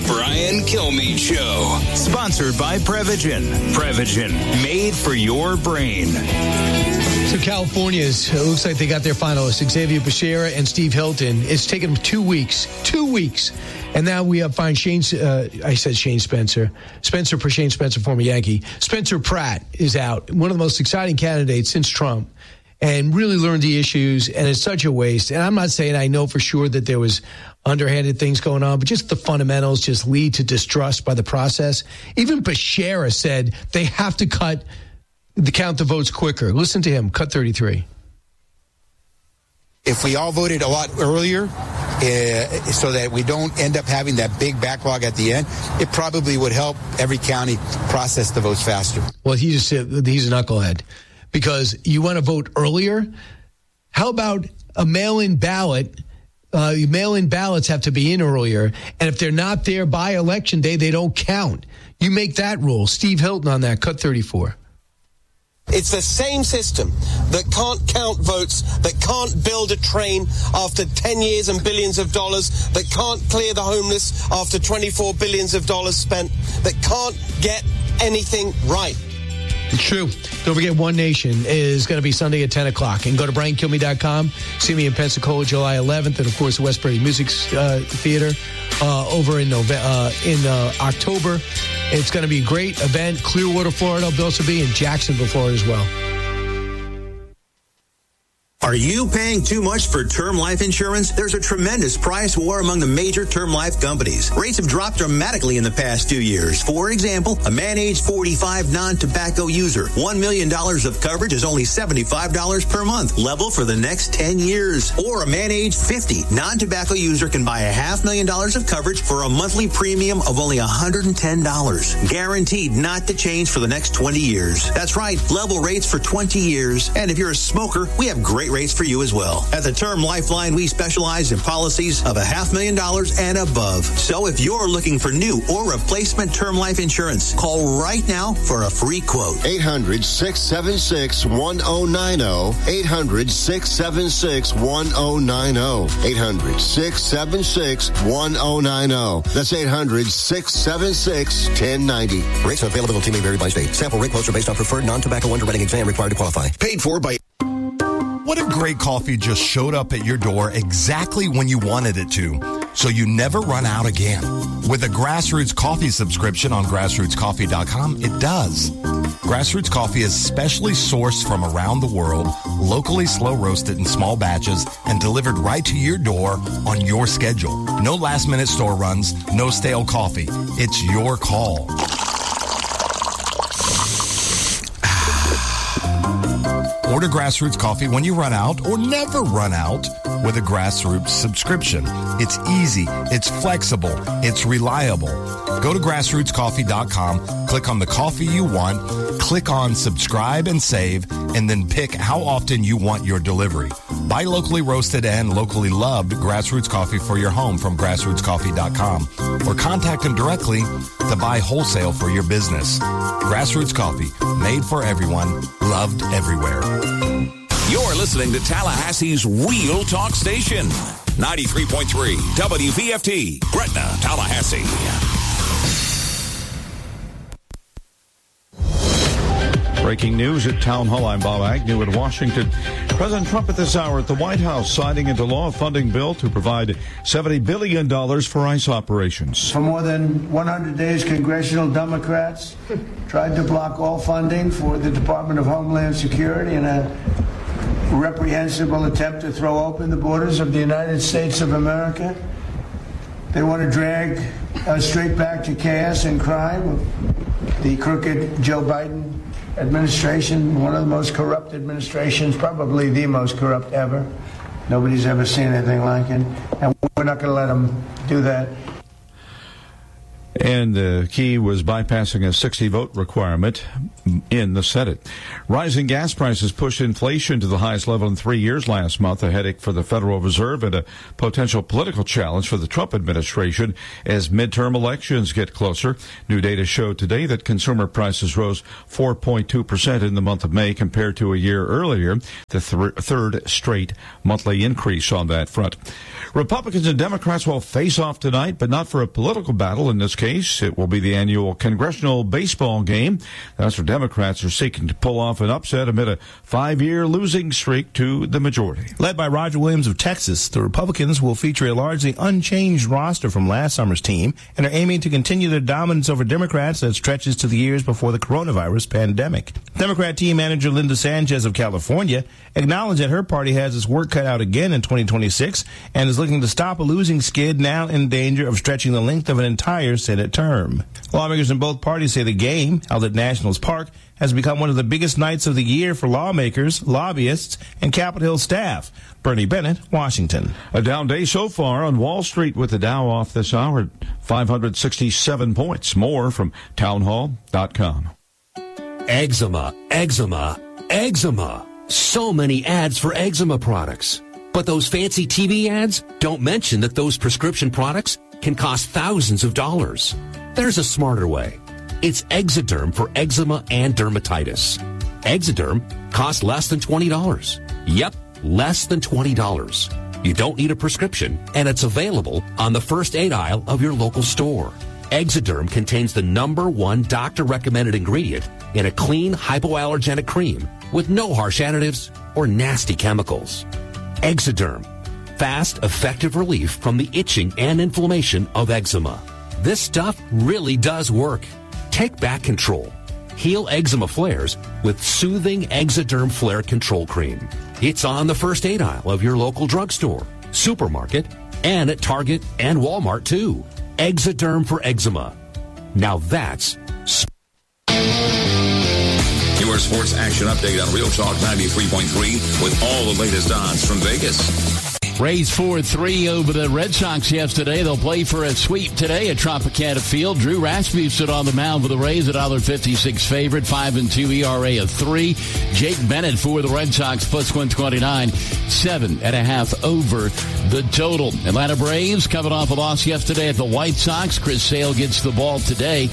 Brian Kilmeade Show. Sponsored by Prevagen. Prevagen, made for your brain. So California's, it looks like they got their finalists, Xavier Becerra and Steve Hilton. It's taken them 2 weeks. 2 weeks. And now we find Spencer, for Shane Spencer, former Yankee. Spencer Pratt is out, one of the most exciting candidates since Trump, and really learned the issues, and it's such a waste. And I'm not saying I know for sure that there was underhanded things going on, but just the fundamentals just lead to distrust by the process. Even Becerra said they have to count the votes quicker. Listen to him, cut 33. If we all voted a lot earlier, so that we don't end up having that big backlog at the end, it probably would help every county process the votes faster. Well, he just said he's a knucklehead because you want to vote earlier. How about a mail-in ballot? Mail-in ballots have to be in earlier, and if they're not there by Election Day, they don't count. You make that rule. Steve Hilton on that, cut 34. It's the same system that can't count votes, that can't build a train after 10 years and billions of dollars, that can't clear the homeless after $24 billion spent, that can't get anything right. It's true. Don't forget, One Nation is going to be Sunday at 10 o'clock. And go to BrianKilmeade.com. See me in Pensacola, July 11th. And, of course, the Westbury Music Theater over in October. It's going to be a great event. Clearwater, Florida. I'll also be in Jacksonville, Florida as well. Are you paying too much for term life insurance? There's a tremendous price war among the major term life companies. Rates have dropped dramatically in the past 2 years. For example, a man age 45 non-tobacco user, $1 million of coverage is only $75 per month, level for the next 10 years. Or a man age 50 non-tobacco user can buy $500,000 of coverage for a monthly premium of only $110, guaranteed not to change for the next 20 years. That's right, level rates for 20 years. And if you're a smoker, we have great rates for you as well. At the Term Lifeline, we specialize in policies of $500,000 and above. So if you're looking for new or replacement term life insurance, call right now for a free quote. 800-676-1090. 800-676-1090. 800-676-1090. That's 800-676-1090. Rates and availability may vary by state. Sample rate quotes are based on preferred non-tobacco underwriting exam required to qualify. Paid for by... What if great coffee just showed up at your door exactly when you wanted it to, so you never run out again? With a Grassroots Coffee subscription on grassrootscoffee.com, it does. Grassroots Coffee is specially sourced from around the world, locally slow roasted in small batches, and delivered right to your door on your schedule. No last-minute store runs, no stale coffee. It's your call. Order Grassroots Coffee when you run out or never run out with a Grassroots subscription. It's easy, it's flexible, it's reliable. Go to grassrootscoffee.com, click on the coffee you want, click on subscribe and save, and then pick how often you want your delivery. Buy locally roasted and locally loved Grassroots Coffee for your home from grassrootscoffee.com or contact them directly to buy wholesale for your business. Grassroots Coffee, made for everyone, loved everywhere. You're listening to Tallahassee's Real Talk Station. 93.3 WVFT, Gretna, Tallahassee. Breaking news at Town Hall. I'm Bob Agnew in Washington. President Trump at this hour at the White House signing into law a funding bill to provide $70 billion for ICE operations. For more than 100 days, congressional Democrats tried to block all funding for the Department of Homeland Security in a reprehensible attempt to throw open the borders of the United States of America. They want to drag us straight back to chaos and crime. The crooked Joe Biden administration, one of the most corrupt administrations, probably the most corrupt ever. Nobody's ever seen anything like it. And we're not going to let them do that. And the key was bypassing a 60-vote requirement in the Senate. Rising gas prices pushed inflation to the highest level in 3 years last month, a headache for the Federal Reserve and a potential political challenge for the Trump administration as midterm elections get closer. New data showed today that consumer prices rose 4.2% in the month of May compared to a year earlier, the third straight monthly increase on that front. Republicans and Democrats will face off tonight, but not for a political battle. In this case, it will be the annual congressional baseball game. That's where Democrats are seeking to pull off an upset amid a 5-year losing streak to the majority. Led by Roger Williams of Texas, the Republicans will feature a largely unchanged roster from last summer's team and are aiming to continue their dominance over Democrats that stretches to the years before the coronavirus pandemic. Democrat team manager Linda Sanchez of California acknowledged that her party has its work cut out again in 2026 and is looking to stop a losing skid now in danger of stretching the length of an entire Senate term. Lawmakers in both parties say the game, held at Nationals Park, has become one of the biggest nights of the year for lawmakers, lobbyists, and Capitol Hill staff. Bernie Bennett, Washington. A down day so far on Wall Street with the Dow off this hour, 567 points. More from townhall.com. Eczema, eczema, eczema. So many ads for eczema products. But those fancy TV ads don't mention that those prescription products can cost thousands of dollars. There's a smarter way. It's Exoderm for eczema and dermatitis. Exoderm costs less than $20. Yep, less than $20. You don't need a prescription, and it's available on the first aid aisle of your local store. Exoderm contains the #1 doctor-recommended ingredient in a clean, hypoallergenic cream with no harsh additives or nasty chemicals. Exoderm, fast, effective relief from the itching and inflammation of eczema. This stuff really does work. Take back control. Heal eczema flares with soothing Exoderm Flare Control Cream. It's on the first aid aisle of your local drugstore, supermarket, and at Target and Walmart, too. Exoderm for eczema. Now that's... Your sports action update on Real Talk 93.3 with all the latest odds from Vegas. Rays 4-3 over the Red Sox yesterday. They'll play for a sweep today at Tropicana Field. Drew Rasmussen on the mound for the Rays, $1.56 favorite, 5.2 ERA of 3. Jake Bennett for the Red Sox, plus 129, 7.5 over the total. Atlanta Braves coming off a loss yesterday at the White Sox. Chris Sale gets the ball today,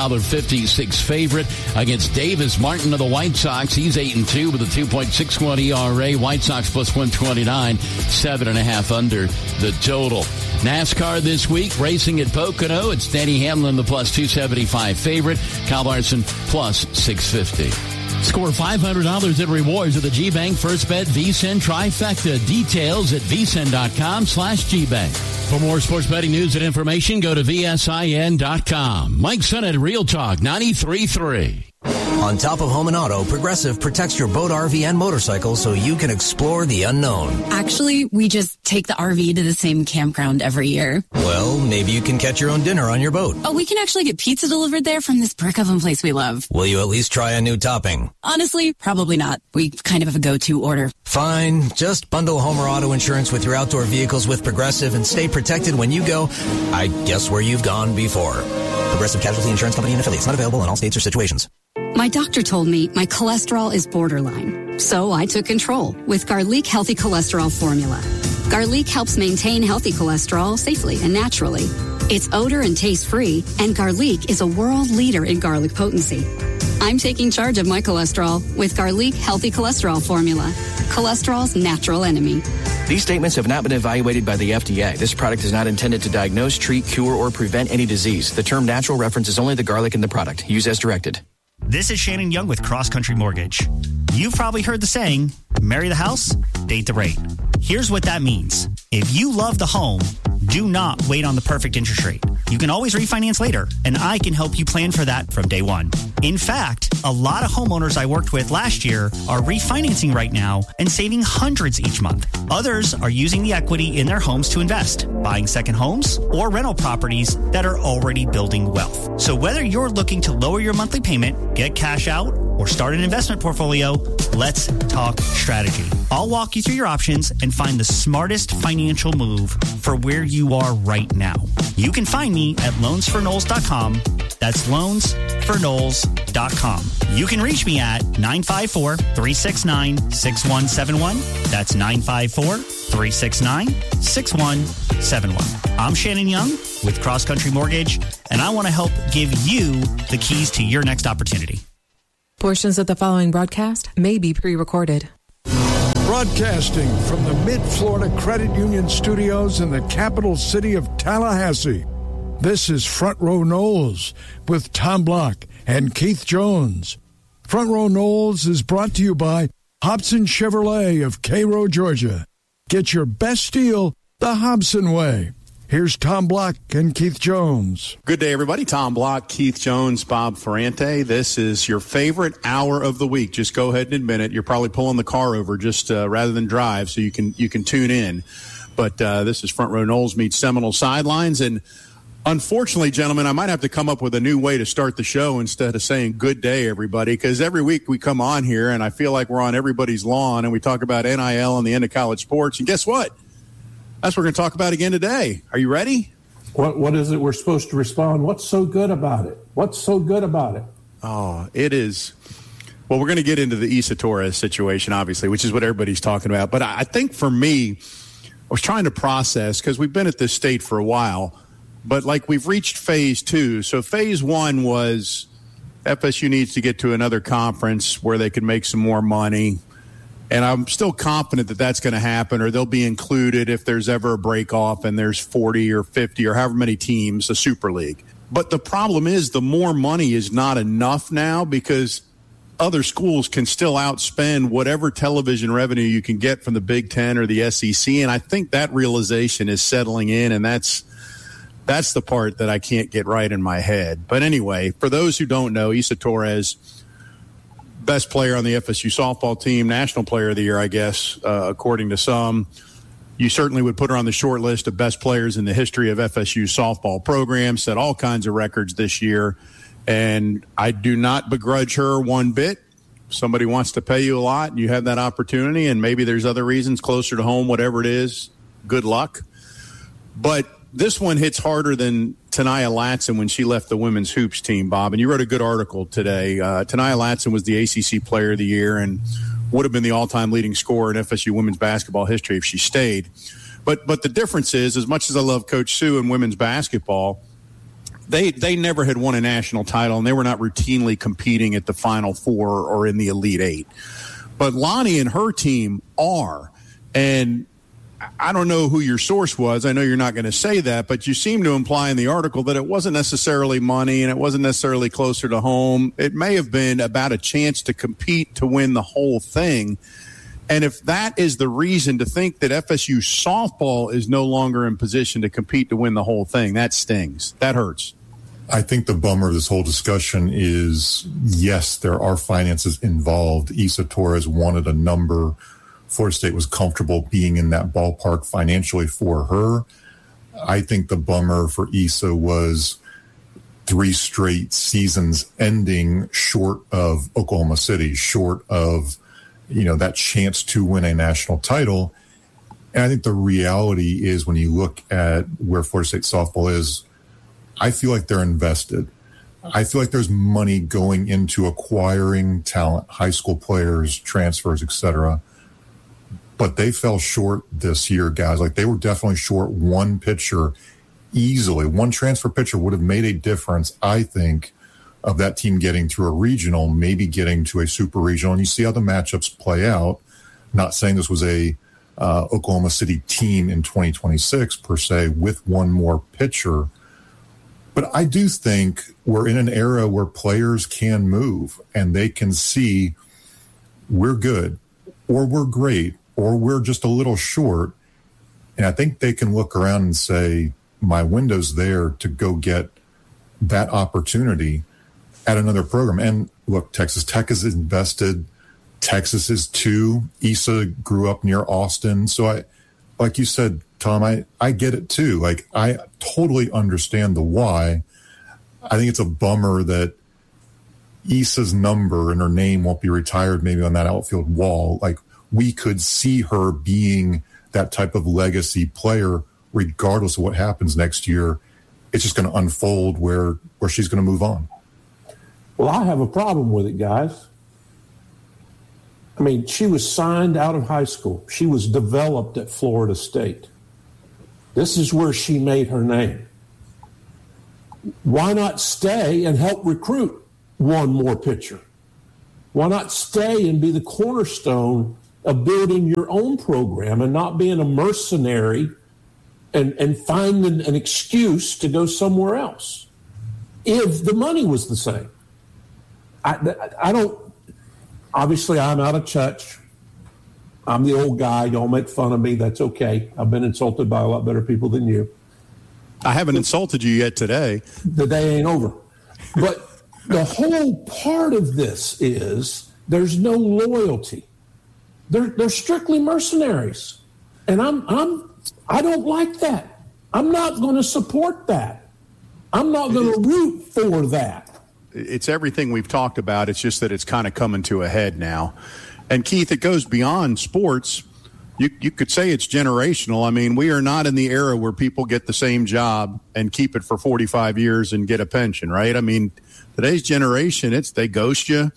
$1.56 favorite against Davis Martin of the White Sox. He's 8-2 with a 2.61 ERA. White Sox plus 129, 7.5 under the total. NASCAR this week, racing at Pocono. It's Danny Hamlin, the plus 275 favorite. Kyle Larson, plus 650. Score $500 in rewards at the G-Bank First Bet VSiN Trifecta. Details at vsin.com/GBank. For more sports betting news and information, go to vsin.com. Mike Son at Real Talk 93.3. On top of home and auto, Progressive protects your boat, RV, and motorcycle so you can explore the unknown. Actually, we just take the RV to the same campground every year. Well, maybe you can catch your own dinner on your boat. Oh, we can actually get pizza delivered there from this brick oven place we love. Will you at least try a new topping? Honestly, probably not. We kind of have a go-to order. Fine. Just bundle home or auto insurance with your outdoor vehicles with Progressive and stay protected when you go, I guess, where you've gone before. Progressive Casualty Insurance Company and affiliates. Not available in all states or situations. My doctor told me my cholesterol is borderline, so I took control with Garlic Healthy Cholesterol Formula. Garlic helps maintain healthy cholesterol safely and naturally. It's odor and taste-free, and Garlic is a world leader in garlic potency. I'm taking charge of my cholesterol with Garlic Healthy Cholesterol Formula, cholesterol's natural enemy. These statements have not been evaluated by the FDA. This product is not intended to diagnose, treat, cure, or prevent any disease. The term natural references only the garlic in the product. Use as directed. This is Shannon Young with Cross Country Mortgage. You've probably heard the saying, marry the house, date the rate. Here's what that means. If you love the home, do not wait on the perfect interest rate. You can always refinance later, and I can help you plan for that from day one. In fact, a lot of homeowners I worked with last year are refinancing right now and saving hundreds each month. Others are using the equity in their homes to invest, buying second homes or rental properties that are already building wealth. So whether you're looking to lower your monthly payment, get cash out, or start an investment portfolio, let's talk strategy. I'll walk you through your options and find the smartest financial move for where you are right now. You can find me at loansforknowles.com. That's loansforknowles.com. You can reach me at 954-369-6171. That's 954-369-6171. I'm Shannon Young with Cross Country Mortgage, and I want to help give you the keys to your next opportunity. Portions of the following broadcast may be pre-recorded. Broadcasting from the Mid-Florida Credit Union Studios in the capital city of Tallahassee, this is Front Row Knowles with Tom Block and Keith Jones. Front Row Knowles is brought to you by Hobson Chevrolet of Cairo, Georgia. Get your best deal the Hobson way. Here's Tom Block and Keith Jones. Good day, everybody. Tom Block, Keith Jones, Bob Ferrante. This is your favorite hour of the week. Just go ahead and admit it. You're probably pulling the car over just rather than drive, so you can tune in. But this is Front Row Knowles meets Seminole Sidelines. And unfortunately, gentlemen, I might have to come up with a new way to start the show instead of saying good day, everybody, because every week we come on here and I feel like we're on everybody's lawn and we talk about NIL and the end of college sports. And guess what? That's what we're going to talk about again today. Are you ready? What is it we're supposed to respond? What's so good about it? What's so good about it? Oh, it is. Well, we're going to get into the Issa Torres situation, obviously, which is what everybody's talking about. But I think for me, I was trying to process, because we've been at this state for a while, but like we've reached phase 2. So phase 1 was FSU needs to get to another conference where they can make some more money. And I'm still confident that that's going to happen, or they'll be included if there's ever a break off and there's 40 or 50 or however many teams, a Super League. But the problem is the more money is not enough now, because other schools can still outspend whatever television revenue you can get from the Big Ten or the SEC. And I think that realization is settling in, and that's the part that I can't get right in my head. But anyway, for those who don't know, Issa Torres, best player on the FSU softball team, national player of the year, I guess, according to some. You certainly would put her on the short list of best players in the history of FSU softball program, set all kinds of records this year. And I do not begrudge her one bit. If somebody wants to pay you a lot and you have that opportunity, and maybe there's other reasons closer to home, whatever it is, good luck. But this one hits harder than Tanaya Latson when she left the women's hoops team, Bob. And you wrote a good article today. Tanaya Latson was the ACC Player of the Year and would have been the all-time leading scorer in FSU women's basketball history if she stayed. But the difference is, as much as I love Coach Sue in women's basketball, they never had won a national title, and they were not routinely competing at the Final Four or in the Elite Eight. But Lonnie and her team are. And I don't know who your source was. I know you're not going to say that, but you seem to imply in the article that it wasn't necessarily money and it wasn't necessarily closer to home. It may have been about a chance to compete to win the whole thing. And if that is the reason to think that FSU softball is no longer in position to compete to win the whole thing, that stings. That hurts. I think the bummer of this whole discussion is, yes, there are finances involved. Issa Torres wanted a number. Florida State was comfortable being in that ballpark financially for her. I think the bummer for Issa was 3 straight seasons ending short of Oklahoma City, short of, that chance to win a national title. And I think the reality is, when you look at where Florida State softball is, I feel like they're invested. I feel like there's money going into acquiring talent, high school players, transfers, etc. But they fell short this year, guys. Like, they were definitely short one pitcher easily. One transfer pitcher would have made a difference, I think, of that team getting through a regional, maybe getting to a super regional. And you see how the matchups play out. Not saying this was a Oklahoma City team in 2026 per se with one more pitcher. But I do think we're in an era where players can move and they can see we're good or we're great or we're just a little short. And I think they can look around and say, my window's there to go get that opportunity at another program. And look, Texas Tech is invested. Texas is too. Issa grew up near Austin. So like you said, Tom, I get it too. Like, I totally understand the why. I think it's a bummer that Issa's number and her name won't be retired maybe on that outfield wall. Like, we could see her being that type of legacy player regardless of what happens next year. It's just going to unfold where she's going to move on. Well, I have a problem with it, guys. I mean, she was signed out of high school. She was developed at Florida State. This is where she made her name. Why not stay and help recruit one more pitcher? Why not stay and be the cornerstone of building your own program and not being a mercenary and finding an excuse to go somewhere else if the money was the same? I don't, obviously I'm out of touch. I'm the old guy. Y'all make fun of me. That's okay. I've been insulted by a lot better people than you. I haven't insulted you yet today. The day ain't over. But the whole part of this is there's no loyalty. They're strictly mercenaries. And I don't like that. I'm not going to support that. I'm not going to root for that. It's everything we've talked about. It's just that it's kind of coming to a head now. And, Keith, it goes beyond sports. You could say it's generational. I mean, we are not in the era where people get the same job and keep it for 45 years and get a pension, right? I mean, today's generation, they ghost you.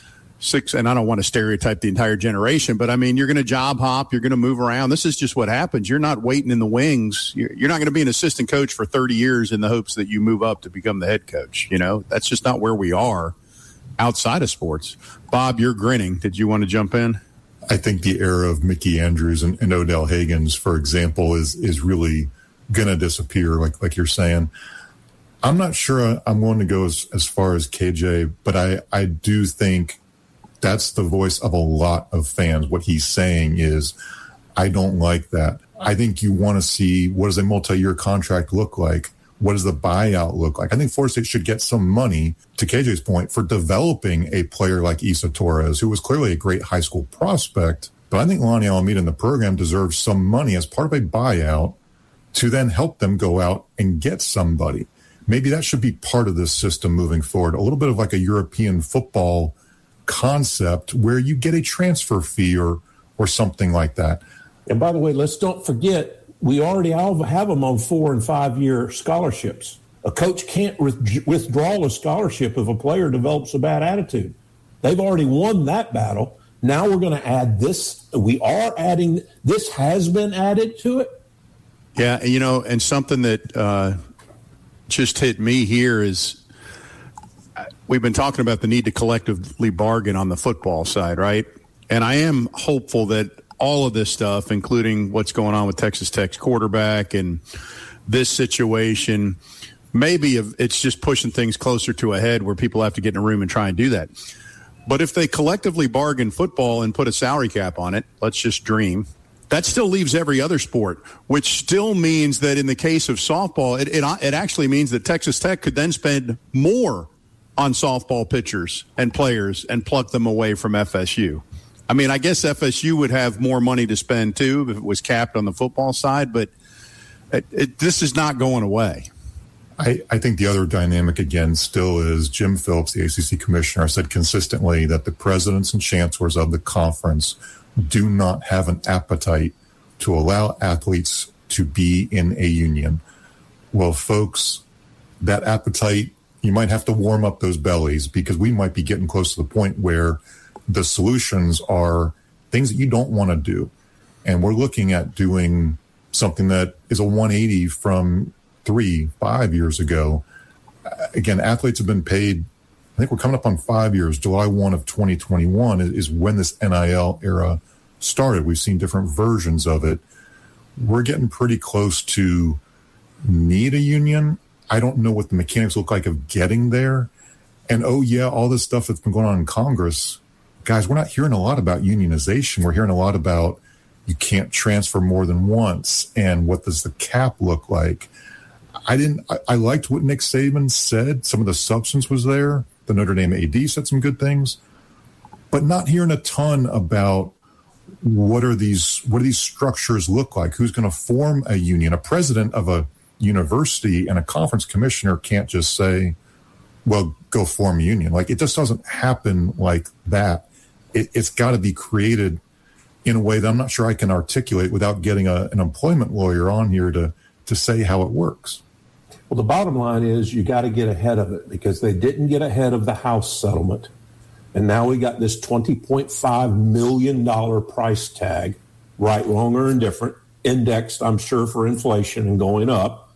And I don't want to stereotype the entire generation, but I mean, you're going to job hop, you're going to move around. This is just what happens. You're not waiting in the wings. You're not going to be an assistant coach for 30 years in the hopes that you move up to become the head coach. You know, that's just not where we are outside of sports. Bob, you're grinning. Did you want to jump in? I think the era of Mickey Andrews and Odell Higgins, for example, is really going to disappear, like you're saying. I'm not sure I'm going to go as far as KJ, but I do think that's the voice of a lot of fans. What he's saying is, I don't like that. I think you want to see, what does a multi-year contract look like? What does the buyout look like? I think Florida State should get some money, to KJ's point, for developing a player like Issa Torres, who was clearly a great high school prospect. But I think Lonnie Alameda and the program deserves some money as part of a buyout to then help them go out and get somebody. Maybe that should be part of this system moving forward. A little bit of like a European football concept where you get a transfer fee or something like that. And by the way, let's don't forget, we already have them on 4 and 5 year scholarships. A coach can't withdraw a scholarship if a player develops a bad attitude. They've already won that battle. Now we're going to add this. We are adding, this has been added to it. Yeah, you know, and something that just hit me here is, we've been talking about the need to collectively bargain on the football side, right? And I am hopeful that all of this stuff, including what's going on with Texas Tech's quarterback and this situation, maybe it's just pushing things closer to a head where people have to get in a room and try and do that. But if they collectively bargain football and put a salary cap on it, let's just dream, that still leaves every other sport, which still means that in the case of softball, it actually means that Texas Tech could then spend more on softball pitchers and players and pluck them away from FSU. I mean, I guess FSU would have more money to spend too if it was capped on the football side, but this is not going away. I think the other dynamic, again, still is Jim Phillips, the ACC commissioner, said consistently that the presidents and chancellors of the conference do not have an appetite to allow athletes to be in a union. Well, folks, that appetite, you might have to warm up those bellies, because we might be getting close to the point where the solutions are things that you don't want to do. And we're looking at doing something that is a 180 from 3-5 years ago. Again, athletes have been paid, I think we're coming up on 5 years. July 1 of 2021 is when this NIL era started. We've seen different versions of it. We're getting pretty close to need a union. I don't know what the mechanics look like of getting there. And, oh, yeah, all this stuff that's been going on in Congress, guys, we're not hearing a lot about unionization. We're hearing a lot about you can't transfer more than once, and what does the cap look like? I liked what Nick Saban said. Some of the substance was there. The Notre Dame AD said some good things, but not hearing a ton about what do these structures look like? Who's going to form a union? A president of a university and a conference commissioner can't just say, well, go form a union. Like, it just doesn't happen like that. It's got to be created in a way that I'm not sure I can articulate without getting an employment lawyer on here to say how it works. Well, the bottom line is you got to get ahead of it, because they didn't get ahead of the House settlement. And now we got this $20.5 million price tag, right, wrong, or indifferent, indexed, I'm sure, for inflation and going up.